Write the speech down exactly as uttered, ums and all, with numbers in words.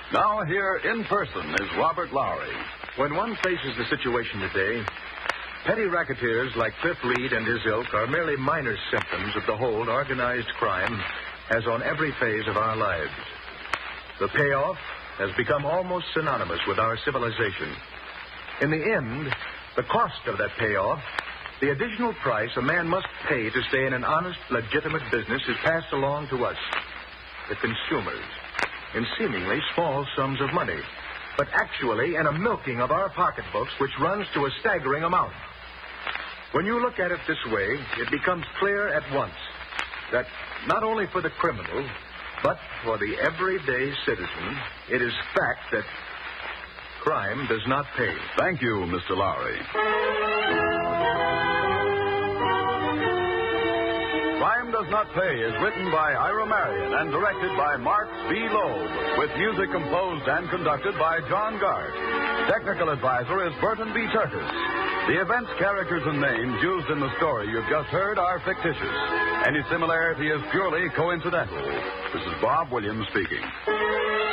Now here in person is Robert Lowry. When one faces the situation today, petty racketeers like Cliff Reed and his ilk are merely minor symptoms of the hold organized crime has on every phase of our lives. The payoff has become almost synonymous with our civilization. In the end, the cost of that payoff, the additional price a man must pay to stay in an honest, legitimate business, is passed along to us, the consumers, in seemingly small sums of money, but actually in a milking of our pocketbooks which runs to a staggering amount. When you look at it this way, it becomes clear at once that not only for the criminal, but for the everyday citizen, it is fact that crime does not pay. Thank you, Mister Lowry. Crime Does Not Pay is written by Ira Marion and directed by Mark B. Loeb, with music composed and conducted by John Gart. Technical advisor is Burton B. Turkis. The events, characters, and names used in the story you've just heard are fictitious. Any similarity is purely coincidental. This is Bob Williams speaking.